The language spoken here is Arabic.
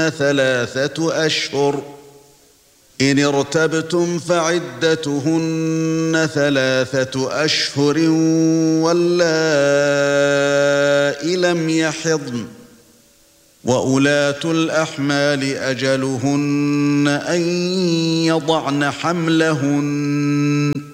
3 أشهر إن ارتبتم فعدتهن 3 أشهر واللائي لم يحضن وأولات الأحمال أجلهن أن يضعن حملهن